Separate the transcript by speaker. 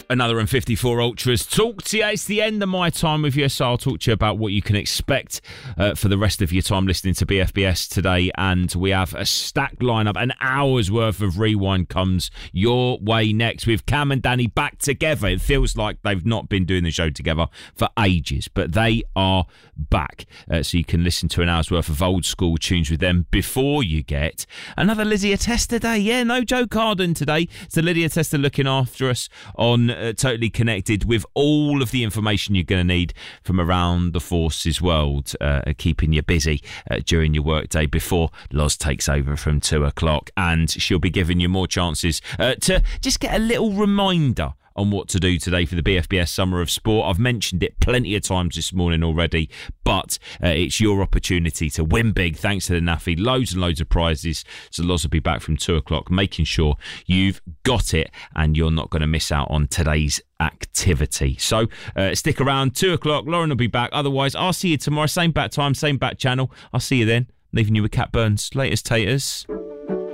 Speaker 1: Another M54 Ultras talk to you. It's the end of my time with you, so I'll talk to you about what you can expect for the rest of your time listening to BFBS today. And we have a stacked lineup. An hour's worth of rewind comes your way next with Cam and Danny back together. It feels like they've not been doing the show together for ages, but they are back. So you can listen to an hour's worth of old school tunes with them before you get another Lydia Tester day. Yeah, no Joe Carden today. It's the Lydia Tester looking after us on Totally Connected with all of the information you're going to need from around the Forces world, keeping you busy during your workday before Loz takes over from 2 o'clock. And she'll be giving you more chances to just get a little reminder on what to do today for the BFBS Summer of Sport. I've mentioned it plenty of times this morning already, but it's your opportunity to win big thanks to the NAFI. Loads and loads of prizes. So Loz will be back from 2 o'clock, making sure you've got it and you're not going to miss out on today's activity. So stick around, 2 o'clock. Lauren will be back. Otherwise, I'll see you tomorrow. Same bat time, same bat channel. I'll see you then. Leaving you with Cat Burns. Latest taters.